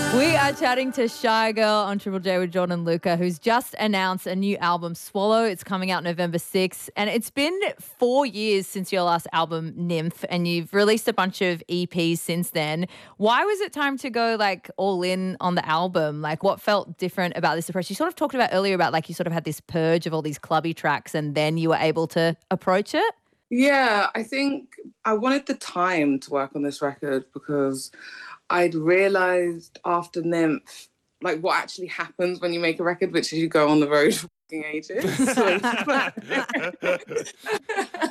We are chatting to Shy Girl on Triple J with Jordan Luca, who's just announced a new album, Swallow. It's coming out November 6th. And it's been 4 years since your last album, Nymph, and you've released a bunch of EPs since then. Why was it time to go like all in on the album? Like what felt different about this approach? You sort of talked about earlier about like you sort of had this purge of all these clubby tracks and then you were able to approach it. Yeah, I think I wanted the time to work on this record because I'd realized after Nymph, like what actually happens when you make a record, which is you go on the road for fucking ages. So,